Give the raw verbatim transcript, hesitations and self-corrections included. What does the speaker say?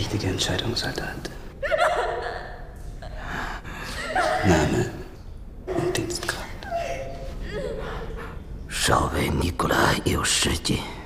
richtige Entscheidung, Soldat. Name und Dienstgrad. 少尉尼古拉有事迹。